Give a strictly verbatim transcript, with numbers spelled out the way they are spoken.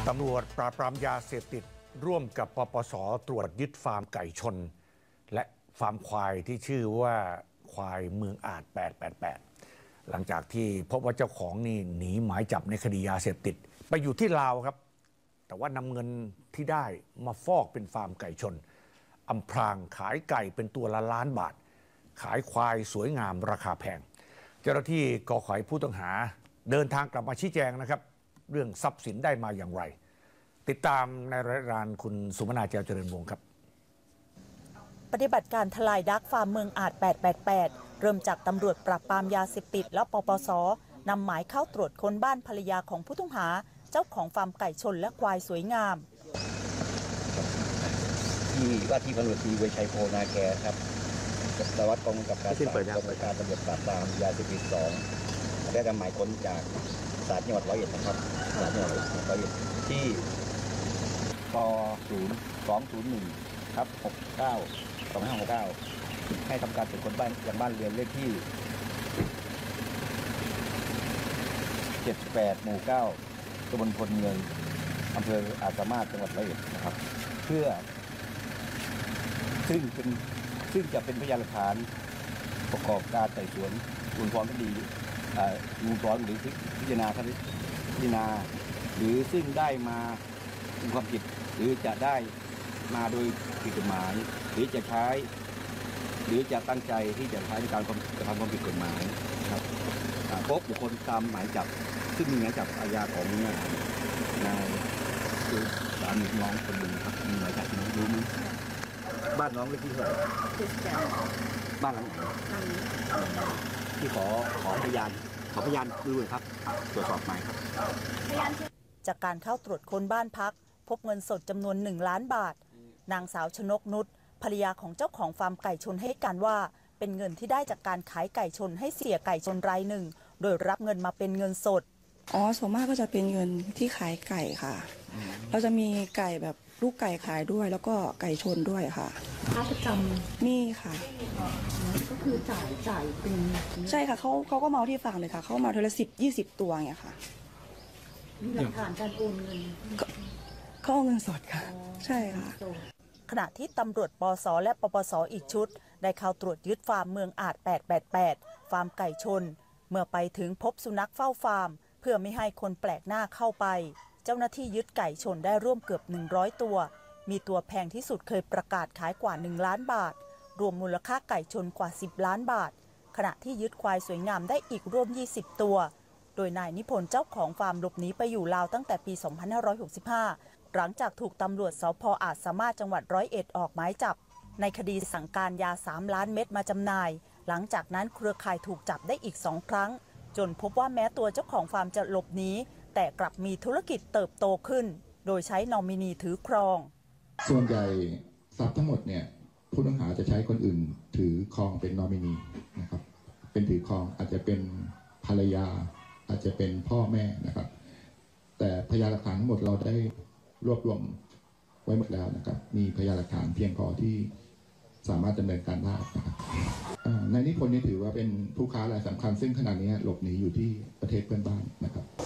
ตำรวจปราบปรามยาเสพติดร่วมกับปปส.ตรวจยึดฟาร์มไก่ชนและฟาร์มควายที่ชื่อว่าควายเมืองอาจแปดแปดแปดหลังจากที่พบว่าเจ้าของนี่หนีหมายจับในคดียาเสพติดไปอยู่ที่ลาวครับแต่ว่านำเงินที่ได้มาฟอกเป็นฟาร์มไก่ชนอำพรางขายไก่เป็นตัวละล้านบาทขายควายสวยงามราคาแพงเจ้าหน้าที่กข.ผู้ต้องหาเดินทางกลับมาชี้แจงนะครับเรื่องทรัพย์สินได้มาอย่างไรติดตามในรายการคุณสุมนาเจ้าเจริญวงศ์ครับปฏิบัติการทลายดักฟาร์มเมืองอาจแปดแปดแปดเริ่มจากตำรวจปราบปรามยาเสพติดและปปส.นำหมายเข้าตรวจค้นบ้านภรรยาของผู้ต้องหาเจ้าของฟาร์มไก่ชนและควายสวยงามที่ว่าที่พันตำรวจตรีเวชัยโพนาแกครับสารวัตรกองกำกับการปราบปรามกองการตำรวจปราบปรามยาเสพติดสองได้นำหมายค้นจากศาลจังหวัดร้อยเอ็ดนะครับศาลจังหวัดร้อยเอ็ดที่ปศูนย์สองศูนย์หนึ่งครับหกเก้าสองห้าหกเก้าให้ทำการตรวจค้นบ้านอย่างบ้านเรือนเลขที่เจ็ดแปดหมู่เก้าตำบลพลเมืองอำเภออาจสามารถจังหวัดร้อยเอ็ดนะครับเพื่อซึ่งเป็นซึ่งจะเป็นพยานหลักฐานประกอบการไต่สวนมูลฟ้องคดีมูลฟ้องหรือพิจารณาคดีพิจารณาหรือซึ่งได้มาเป็นความผิดหรือจะได้มาโดยผิดกฎหมายหรือจะใช้หรือจะตั้งใจที่จะใช้ในการกระทำความผิดกฎหมายนะครับพบบุคคลตามหมายจับซึ่งมีหมายจับอาญาของนายคือสามีน้องคนหนึ่งครับมีหมายจับน้องรู้ไหมบ้านน้องเลขที่เท่าไหร่บ้านหลังไหนที่ขอขอพยานขอพยานดูเลยครับตรวจสอบหมายครับจากการเข้าตรวจค้นบ้านพักพบเงินสดจำนวนหนึ่งล้านบาทนางสาวชนกนุชภรรยาของเจ้าของฟาร์มไก่ชนให้การว่าเป็นเงินที่ได้จากการขายไก่ชนให้เสียไก่ชนรายหนึ่งโดยรับเงินมาเป็นเงินสดอ๋อส่วนมากก็จะเป็นเงินที่ขายไก่ค่ะเราจะมีไก่แบบลูกไก่ขายด้วยแล้วก็ไก่ชนด้วยค่ะค่าประจำมีค่ะก็คือจ่ายจ่ายเป็นใช่ค่ะเขาเขาก็มาที่ฟาร์มเลยค่ะเขามาทีละสิบยี่สิบตัวไงค่ะมีหลักฐานการโอนเงินเขาเอาเงินสดค่ะใช่ค่ะขณะที่ตำรวจปส.และปปส.อีกชุดได้เข้าตรวจยึดฟาร์มเมืองอาจแปดแปดแปดฟาร์มไก่ชนเมื่อไปถึงพบสุนัขเฝ้าฟาร์มเพื่อไม่ให้คนแปลกหน้าเข้าไปเจ้าหน้าที่ยึดไก่ชนได้ร่วมเกือบหนึ่งร้อยตัวมีตัวแพงที่สุดเคยประกาศขายกว่าหนึ่งล้านบาทรวมมูลค่าไก่ชนกว่าสิบล้านบาทขณะที่ยึดควายสวยงามได้อีกร่วมยี่สิบตัวโดยนายนิพนธ์เจ้าของฟาร์มหลบหนีไปอยู่ลาวตั้งแต่ปีสองพันห้าร้อยหกสิบห้าหลังจากถูกตำรวจสภ.อาจสามารถจังหวัดร้อยเอ็ดออกหมายจับในคดีสั่งการยาสามล้านเม็ดมาจำหน่ายหลังจากนั้นเครือข่ายถูกจับได้อีกสองครั้งจนพบว่าแม้ตัวเจ้าของฟาร์มจะหลบหนีแต่กลับมีธุรกิจเติบโตขึ้นโดยใช้นอมินีถือครองส่วนใหญ่ทรัพย์ทั้งหมดเนี่ยผู้ต้องหาจะใช้คนอื่นถือครองเป็นนอมินีนะครับเป็นถือครองอาจจะเป็นภรรยาอาจจะเป็นพ่อแม่นะครับแต่พยานหลักฐานทั้งหมดเราได้รวบรวมไว้หมดแล้วนะครับมีพยานหลักฐานเพียงพอที่สามารถดำเนินการได้นะครับนายนิพนธ์นี่ถือว่าเป็นผู้ค้ารายสำคัญซึ่งขณะนี้หลบหนีอยู่ที่ประเทศเพื่อนบ้านนะครับ